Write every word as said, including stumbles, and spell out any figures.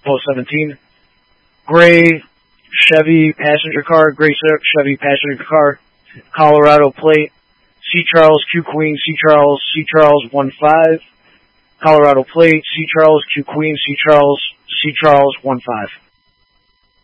post seventeen. Gray Chevy passenger car, gray Chevy passenger car, Colorado plate, C. Charles, Q Queen, C. Charles, C. Charles one five, Colorado plate, C. Charles, Q Queen, C. Charles, C. Charles one five.